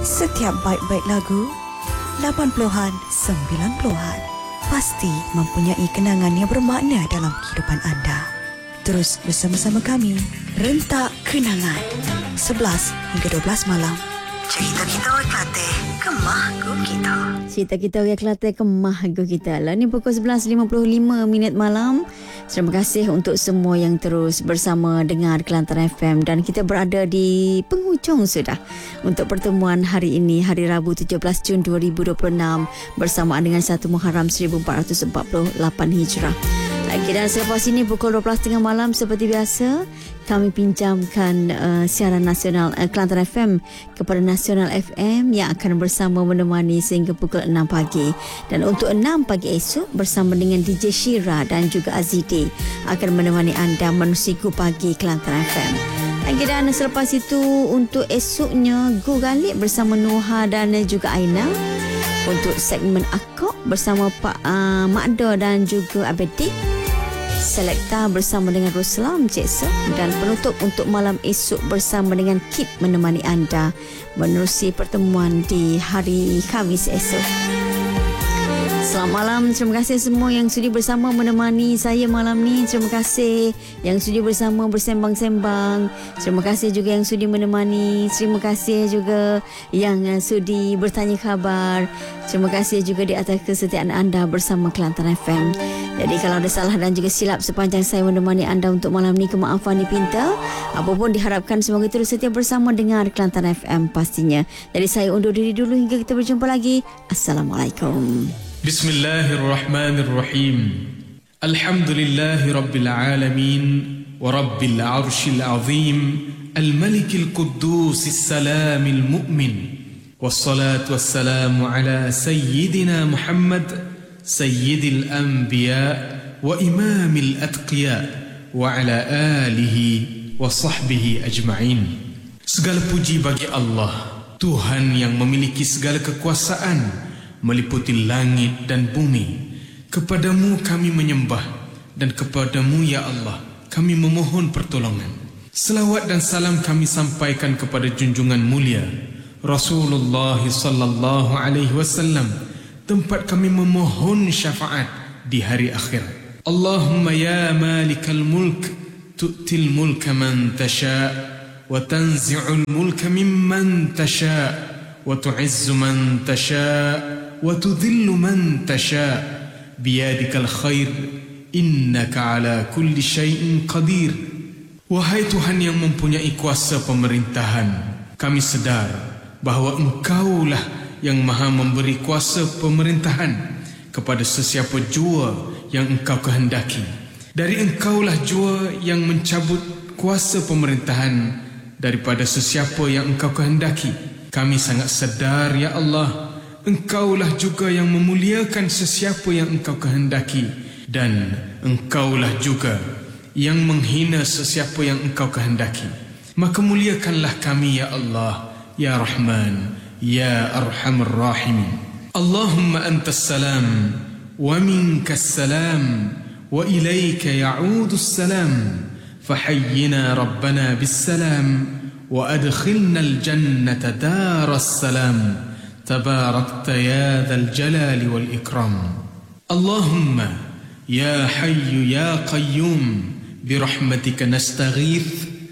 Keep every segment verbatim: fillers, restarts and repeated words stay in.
Setiap baik-baik lagu lapan puluhan, sembilan puluhan pasti mempunyai kenangan yang bermakna dalam kehidupan anda. Terus bersama-sama kami, Rentak Kenangan, sebelas hingga dua belas malam. Cerita kita orang Kelantan, kemah gu kita. Cerita kita orang Kelantan, kemah gu kita. Lah ni pukul sebelas lima puluh lima minit malam. Terima kasih untuk semua yang terus bersama dengar Kelantan F M, dan kita berada di penghujung sudah untuk pertemuan hari ini, hari Rabu tujuh belas Jun dua ribu dua puluh enam, bersamaan dengan satu Muharram seribu empat ratus empat puluh lapan Hijrah. Okay, dan selepas ini pukul dua belas tiga puluh malam seperti biasa kami pinjamkan uh, siaran nasional uh, Kelantan F M kepada Nasional F M yang akan bersama menemani sehingga pukul enam pagi. Dan untuk enam pagi esok bersama dengan D J Shira dan juga Azidi akan menemani anda menusiku pagi Kelantan F M. Okay, dan selepas itu untuk esoknya Gu Galib bersama Noha dan juga Aina. Untuk segmen Akok bersama Pak uh, Makda dan juga Abedik. Selekta bersama dengan Ruslam Cik Se, dan penutup untuk malam esok bersama dengan Kip menemani anda menerusi pertemuan di hari Khamis esok. Selamat malam, terima kasih semua yang sudi bersama menemani saya malam ni. Terima kasih yang sudi bersama bersembang-sembang. Terima kasih juga yang sudi menemani. Terima kasih juga yang sudi bertanya khabar. Terima kasih juga di atas kesetiaan anda bersama Kelantan F M. Jadi kalau ada salah dan juga silap sepanjang saya menemani anda untuk malam ni, kemaafan dipinta. Apapun diharapkan semoga terus setia bersama dengar Kelantan F M pastinya. Jadi saya undur diri dulu hingga kita berjumpa lagi. Assalamualaikum. Bismillahirrahmanirrahim. Alhamdulillahi Rabbil Alamin wa Rabbil Arshil Azim, Al-Malikil Quddus As-Salamil Mu'min. Wassalatu wassalamu ala Sayyidina Muhammad, Sayyidil Anbiya wa Imamil Atqiya, wa ala alihi wa sahbihi ajma'in. Segala puji bagi Allah, Tuhan yang memiliki segala kekuasaan meliputi langit dan bumi. Kepadamu kami menyembah, dan kepadamu ya Allah kami memohon pertolongan. Selawat dan salam kami sampaikan kepada junjungan mulia Rasulullah sallallahu alaihi wasallam, tempat kami memohon syafaat di hari akhir. Allahumma ya malikal mulk, tu'til mulka man tasha' wa tanzi'ul mulka mimman tasha' wa tu'izzu man tasha' wa tudhillu man tasha' biyadikal khair innaka ala kulli syai'in qadir. Wahai Tuhan yang mempunyai kuasa pemerintahan, kami sedar bahawa Engkaulah yang maha memberi kuasa pemerintahan kepada sesiapa jua yang Engkau kehendaki. Dari Engkaulah jua yang mencabut kuasa pemerintahan daripada sesiapa yang Engkau kehendaki. Kami sangat sedar ya Allah, Engkaulah juga yang memuliakan sesiapa yang Engkau kehendaki, dan Engkaulah juga yang menghina sesiapa yang Engkau kehendaki. Maka muliakanlah kami ya Allah, ya Rahman, ya Arhamar Rahimin. Allahumma antas salam wa minkas salam wa ilayka ya'udus salam, fahayyina Rabbana bis salam wa adkhilna al-jannata daras salam. تباركت يا ذا الجلال والإكرام. اللهم يا حي يا قيوم برحمتك نستغيث،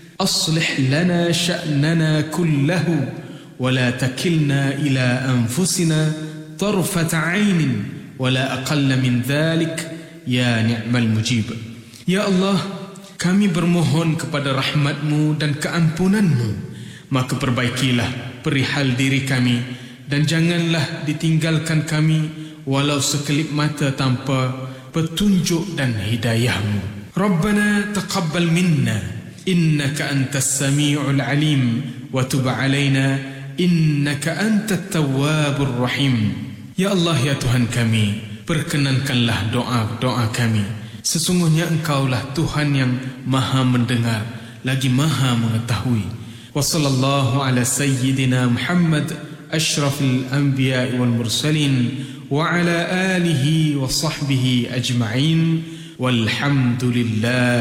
أصلح لنا شأننا كله ولا تكلنا إلى أنفسنا طرفة عين ولا أقل من ذلك يا نعم المجيب. Ya Allah, kami bermohon kepada rahmatmu dan keampunanmu, maka perbaikilah perihal diri kami, dan janganlah ditinggalkan kami walau sekelip mata tanpa petunjuk dan hidayahmu. Rabbana taqabbal minna innaka antas sami'ul alim wa tub alaina innaka antat tawwabur rahim. Ya Allah ya Tuhan kami, perkenankanlah doa-doa kami. Sesungguhnya Engkaulah Tuhan yang maha mendengar lagi maha mengetahui. Wa sallallahu ala sayyidina Muhammad أشرف الأنبياء والمرسلين وعلى آله وصحبه أجمعين والحمد لله